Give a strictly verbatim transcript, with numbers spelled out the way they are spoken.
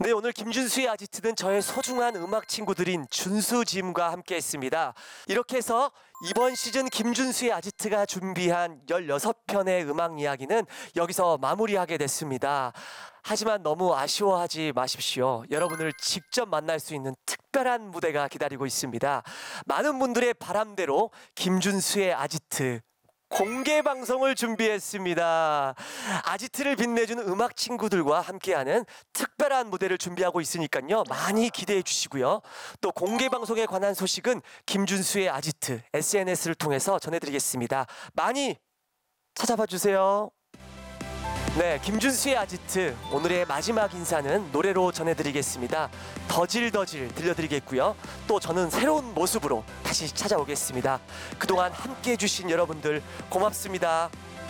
네, 오늘 김준수의 아지트는 저의 소중한 음악 친구들인 준수짐과 함께 했습니다. 이렇게 해서 이번 시즌 김준수의 아지트가 준비한 열여섯 편의 음악 이야기는 여기서 마무리하게 됐습니다. 하지만 너무 아쉬워하지 마십시오. 여러분을 직접 만날 수 있는 특별한 무대가 기다리고 있습니다. 많은 분들의 바람대로 김준수의 아지트 공개 방송을 준비했습니다. 아지트를 빛내주는 음악 친구들과 함께하는 특별한 무대를 준비하고 있으니까요. 많이 기대해 주시고요. 또 공개 방송에 관한 소식은 김준수의 아지트 에스엔에스를 통해서 전해드리겠습니다. 많이 찾아봐 주세요. 네, 김준수의 아지트 오늘의 마지막 인사는 노래로 전해드리겠습니다. 더질더질 들려드리겠고요. 또 저는 새로운 모습으로 다시 찾아오겠습니다. 그동안 함께해 주신 여러분들 고맙습니다.